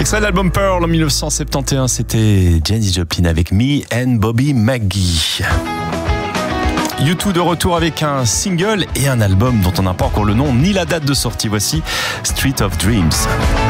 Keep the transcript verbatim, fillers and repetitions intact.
Extrait de l'album Pearl en dix-neuf cent soixante et onze, c'était Janis Joplin avec Me and Bobby McGee. U deux de retour avec un single et un album dont on n'a pas encore le nom ni la date de sortie. Voici Street of Dreams.